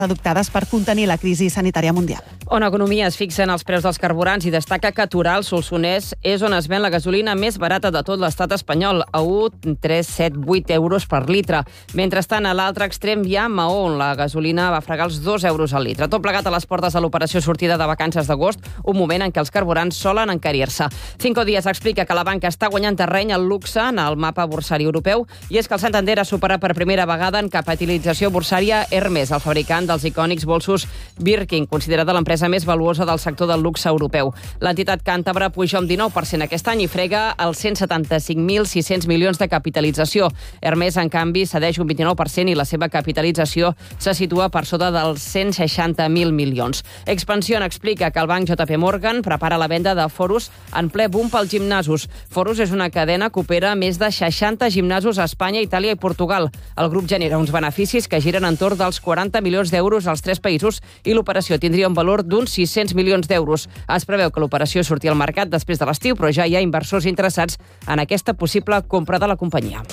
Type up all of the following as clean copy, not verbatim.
adoptades per contenir la crisi sanitària mundial. On Economia es fixa en els preus dels carburants i destaca que Torà, al Solsonès, és on es ven la gasolina més barata de tot l'estat espanyol, a 1,378 euros per litre. Mentrestant, a l'altre extrem hi ha Maó, on la gasolina va fregar els 2 euros al litre. Tot plegat a les portes de l'operació sortida de vacances d'agost, un moment en què els carburants solen encarir-se. Cinco Días explica que la banca està guanyant terreny al luxe en el mapa borsari europeu i és que el Santander ha superat per primera vegada en capitalització borsària Hermès, el fabricant dels icònics bolsos Birkin, considerada l'empresa més valuosa del sector del luxe europeu. L'entitat càntabra puja un 19% aquest any i frega els 175.600 milions de capitalització. Hermès, en canvi, cedeix un 29% i la seva capitalització se situa per sota dels 160.000 milions. Expansión explica que el banc JP Morgan prepara la venda de Forus en ple boom pels gimnasos. Forus és una cadena que opera més de 60 gimnasos a Espanya, Itàlia i Portugal. El grup genera uns beneficis que giren entorn dels 40 milions d'euros als 3 països i l'operació tindria un valor d'uns 600 milions d'euros. Es preveu que l'operació surti al mercat després de l'estiu, però ja hi ha inversors interessats en aquesta possible compra de la companyia.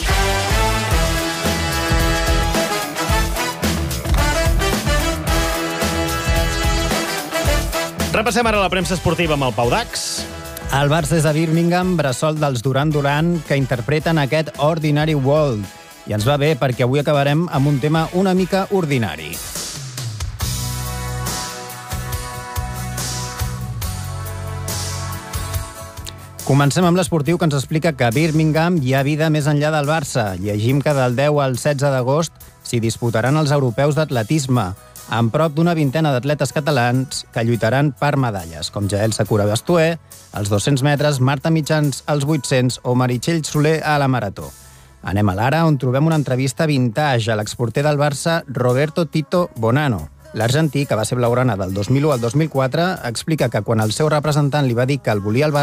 Repassem ara la premsa esportiva amb el Pau Dax. El Barça des de Birmingham, bressol dels Duran Duran, que interpreten aquest Ordinary World. I ens va bé perquè avui acabarem amb un tema una mica ordinari. Comencem amb l'esportiu que ens explica que a Birmingham hi ha vida més enllà del Barça. Llegim que del 10 al 16 d'agost s'hi disputaran els europeus d'atletisme, amb prop d'una vintena d'atletes catalans que lluitaran per medalles, com Jael Sakura Bastué, als 200 metres, Marta Mitjans als 800 o Meritxell Soler a la marató. Anem a l'ara, on trobem una entrevista vintage a l'exporter del Barça, Roberto Tito Bonanno. L'argentí, que va ser blaugrana del 2001 al 2004, explica que quan el seu representant li va dir que el volia al Barça,